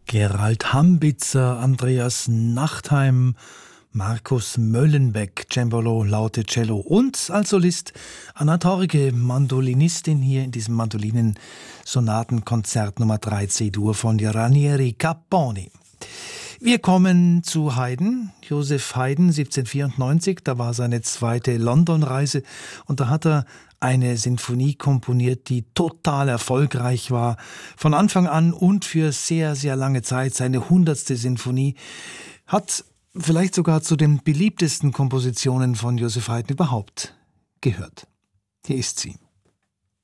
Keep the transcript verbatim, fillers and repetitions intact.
Gerald Hambitzer, Andreas Nachtheim, Markus Möllenbeck, Cembalo, Laute Cello und als Solist Anna Torge, Mandolinistin hier in diesem Mandolinen-Sonatenkonzert Nummer drei C-Dur von Ranieri Capponi. Wir kommen zu Haydn, Joseph Haydn, siebzehnhundertvierundneunzig, da war seine zweite London-Reise und da hat er eine Sinfonie komponiert, die total erfolgreich war, von Anfang an und für sehr, sehr lange Zeit, seine hundertste Sinfonie, hat vielleicht sogar zu den beliebtesten Kompositionen von Joseph Haydn überhaupt gehört. Hier ist sie.